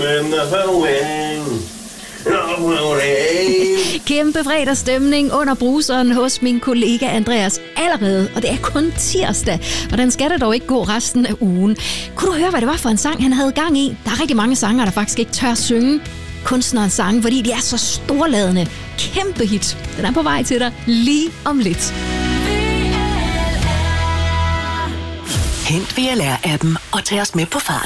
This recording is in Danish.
Kæmpe fredagsstemning under bruseren hos min kollega Andreas allerede, og det er kun tirsdag, og den skal da dog ikke gå resten af ugen. Kunne du høre, hvad det var for en sang, han havde gang i? Der er rigtig mange sanger, der faktisk ikke tør synge kunstnerens sange, fordi de er så storladende. Kæmpe hit. Den er på vej til dig lige om lidt. Hent VLR-appen og tag os med på fart.